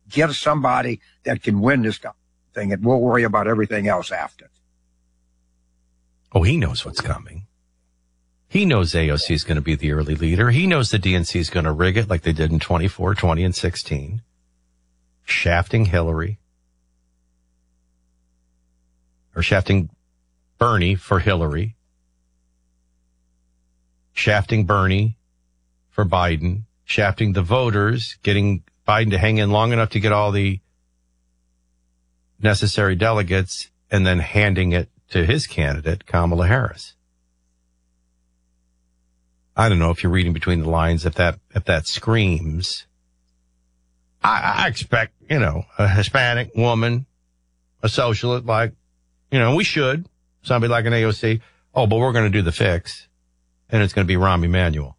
Get somebody that can win this thing, and we'll worry about everything else after. Oh, he knows what's coming. He knows AOC is going to be the early leader. He knows the DNC is going to rig it like they did in 24, 20, and 16. Shafting Hillary. Or shafting Bernie for Hillary. Shafting Bernie for Biden. Shafting the voters, getting Biden to hang in long enough to get all the necessary delegates, and then handing it to his candidate, Kamala Harris. I don't know if you're reading between the lines, if that screams. I expect, a Hispanic woman, a socialist, like, we should, somebody like an AOC. Oh, but we're going to do the fix, and it's going to be Rahm Emanuel.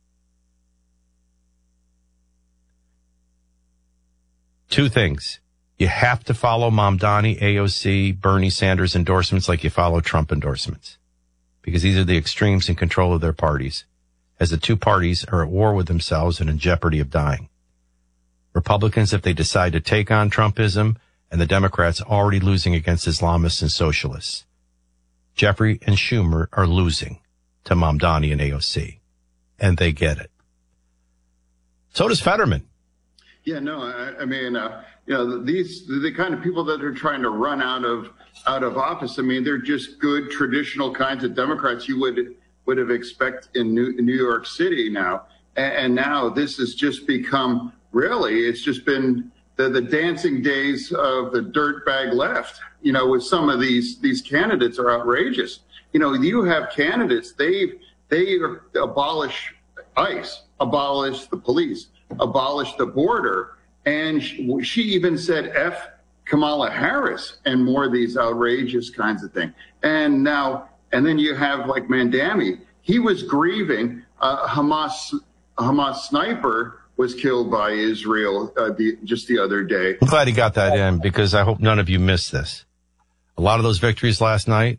Two things. You have to follow Mamdani, AOC, Bernie Sanders endorsements like you follow Trump endorsements, because these are the extremes in control of their parties, as the two parties are at war with themselves and in jeopardy of dying. Republicans, if they decide to take on Trumpism, and the Democrats already losing against Islamists and socialists. Jeffrey and Schumer are losing to Mamdani and AOC, and they get it. So does Fetterman. Yeah, no, I mean, the kind of people that are trying to run out of office. I mean, they're just good traditional kinds of Democrats you would have expected in New York City now, and now this has just become it's just been the dancing days of the dirtbag left. With some of these candidates are outrageous. You have candidates they abolish ICE, abolish the police, abolish the border. And she even said F Kamala Harris and more of these outrageous kinds of things. And then you have like Mandami. He was grieving. Hamas sniper was killed by Israel just the other day. I'm glad he got that in, because I hope none of you missed this. A lot of those victories last night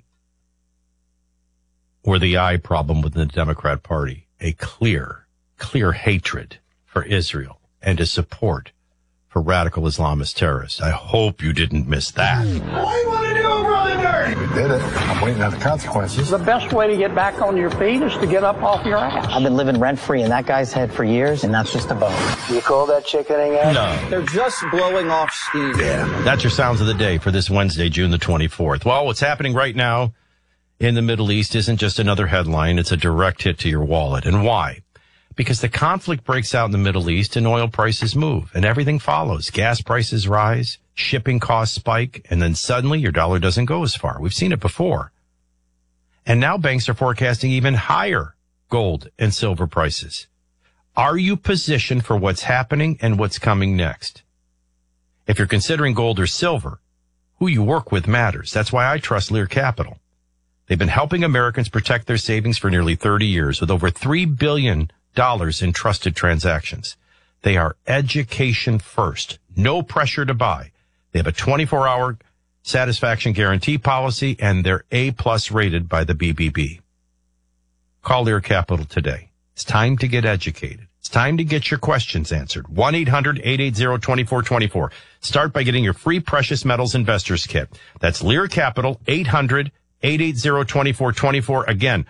were the eye problem within the Democrat Party. A clear hatred for Israel and a support for radical Islamist terrorists. I hope you didn't miss that. What do you want to do, Brother Dirty? We did it. I'm waiting on the consequences. The best way to get back on your feet is to get up off your ass. I've been living rent-free in that guy's head for years, and that's just a bone. You call that chickening out? No. They're just blowing off steam. Yeah. That's your sounds of the day for this Wednesday, June the 24th. Well, what's happening right now in the Middle East isn't just another headline. It's a direct hit to your wallet. And why? Because the conflict breaks out in the Middle East and oil prices move and everything follows. Gas prices rise, shipping costs spike, and then suddenly your dollar doesn't go as far. We've seen it before. And now banks are forecasting even higher gold and silver prices. Are you positioned for what's happening and what's coming next? If you're considering gold or silver, who you work with matters. That's why I trust Lear Capital. They've been helping Americans protect their savings for nearly 30 years with over $3 billion in trusted transactions. They are education first. No pressure to buy. They have a 24-hour satisfaction guarantee policy, and they're A+ rated by the BBB. Call Lear Capital today. It's time to get educated. It's time to get your questions answered. 1-800-880-2424. Start by getting your free precious metals investors kit. That's Lear Capital, 800-880-2424. Again,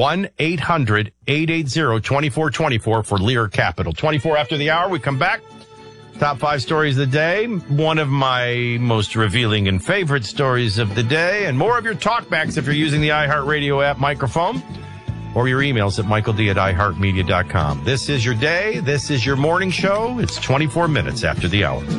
1-800-880-2424 for Lear Capital. 24 after the hour, we come back. Top 5 stories of the day. One of my most revealing and favorite stories of the day. And more of your talkbacks if you're using the iHeartRadio app microphone. Or your emails at michaeld@iheartmedia.com. This is your day. This is your morning show. It's 24 minutes after the hour.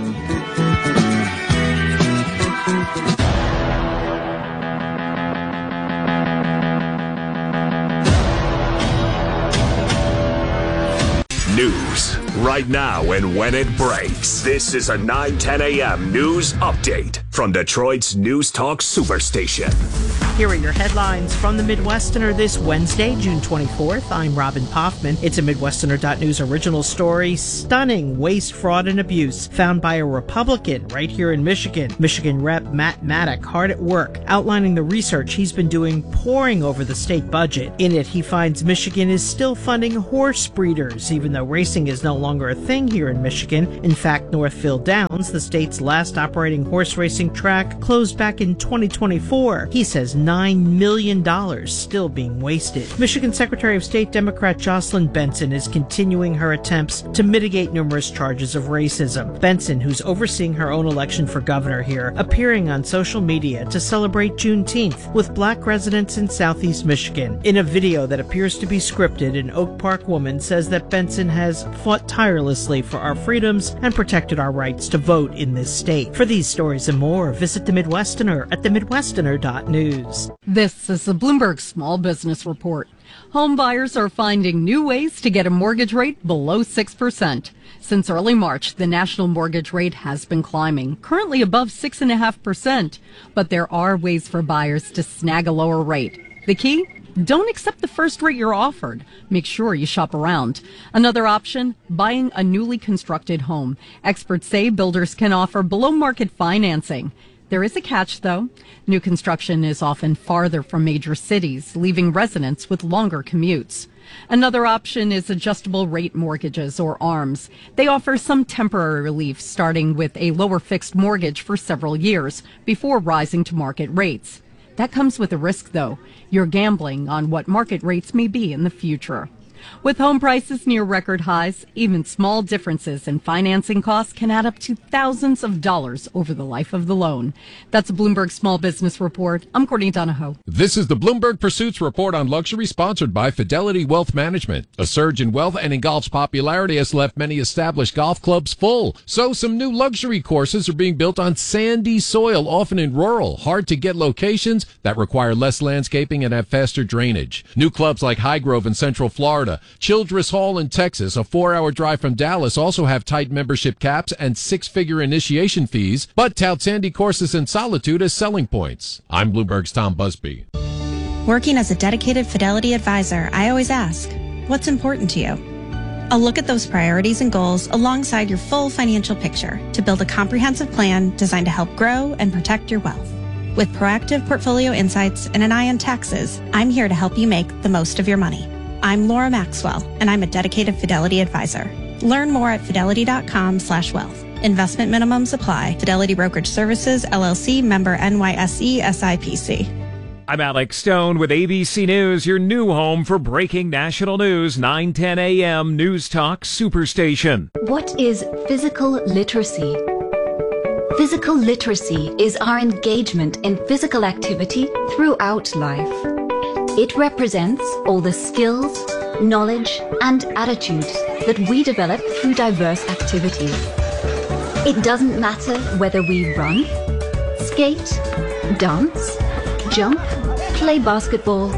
News right now and when it breaks. This is a 9:10 a.m. news update from Detroit's News Talk Superstation. Here are your headlines from the Midwesterner this Wednesday, June 24th. I'm Robin Poffman. It's a Midwesterner.news original story. Stunning waste, fraud, and abuse found by a Republican right here in Michigan. Michigan Rep. Matt Maddock hard at work, outlining the research he's been doing, poring over the state budget. In it, he finds Michigan is still funding horse breeders, even though racing is no longer a thing here in Michigan. In fact, Northfield Downs, the state's last operating horse racing track, closed back in 2024. He says $9 million still being wasted. Michigan Secretary of State Democrat Jocelyn Benson is continuing her attempts to mitigate numerous charges of racism. Benson, who's overseeing her own election for governor here, appearing on social media to celebrate Juneteenth with black residents in Southeast Michigan. In a video that appears to be scripted, an Oak Park woman says that Benson has fought tirelessly for our freedoms and protected our rights to vote in this state. For these stories and more, visit The Midwesterner at themidwesterner.news. This is the Bloomberg Small Business Report. Home buyers are finding new ways to get a mortgage rate below 6%. Since early March, the national mortgage rate has been climbing, currently above 6.5%. But there are ways for buyers to snag a lower rate. The key? Don't accept the first rate you're offered. Make sure you shop around. Another option, buying a newly constructed home. Experts say builders can offer below-market financing. There is a catch, though. New construction is often farther from major cities, leaving residents with longer commutes. Another option is adjustable rate mortgages, or ARMs. They offer some temporary relief, starting with a lower fixed mortgage for several years before rising to market rates. That comes with a risk, though. You're gambling on what market rates may be in the future. With home prices near record highs, even small differences in financing costs can add up to thousands of dollars over the life of the loan. That's a Bloomberg Small Business Report. I'm Courtney Donahoe. This is the Bloomberg Pursuits Report on luxury, sponsored by Fidelity Wealth Management. A surge in wealth and in golf's popularity has left many established golf clubs full. So some new luxury courses are being built on sandy soil, often in rural, hard-to-get locations that require less landscaping and have faster drainage. New clubs like Highgrove in Central Florida, Childress Hall in Texas, a 4-hour drive from Dallas, also have tight membership caps and 6-figure initiation fees, but tout sandy courses in solitude as selling points. I'm Bloomberg's Tom Busby. Working as a dedicated Fidelity advisor, I always ask, what's important to you? I'll look at those priorities and goals alongside your full financial picture to build a comprehensive plan designed to help grow and protect your wealth. With proactive portfolio insights and an eye on taxes, I'm here to help you make the most of your money. I'm Laura Maxwell, and I'm a dedicated Fidelity advisor. Learn more at fidelity.com/wealth. Investment minimums apply. Fidelity Brokerage Services, LLC, member NYSE, SIPC. I'm Alex Stone with ABC News, your new home for breaking national news, 9:10 a.m. News Talk Superstation. What is physical literacy? Physical literacy is our engagement in physical activity throughout life. It represents all the skills, knowledge, and attitudes that we develop through diverse activities. It doesn't matter whether we run, skate, dance, jump, play basketball,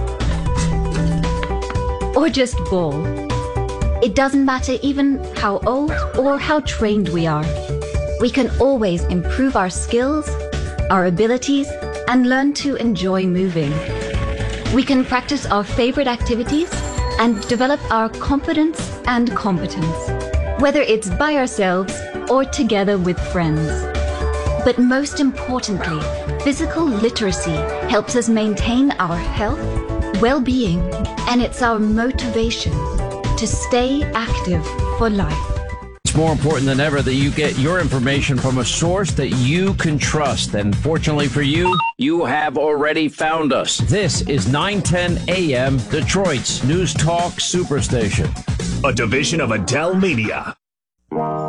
or just ball. It doesn't matter even how old or how trained we are. We can always improve our skills, our abilities, and learn to enjoy moving. We can practice our favorite activities and develop our confidence and competence, whether it's by ourselves or together with friends. But most importantly, physical literacy helps us maintain our health, well-being, and it's our motivation to stay active for life. It's more important than ever that you get your information from a source that you can trust. And fortunately for you, you have already found us. This is 9:10 a.m. Detroit's News Talk Superstation. A division of Adele Media.